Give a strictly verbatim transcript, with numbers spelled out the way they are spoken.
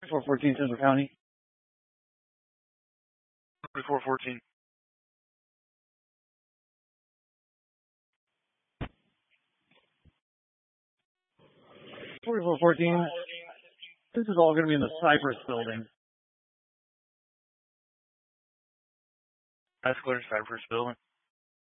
four fourteen Central County. four fourteen. forty-four fourteen. This is all going to be in the Cypress building. That's clear, Cypress building.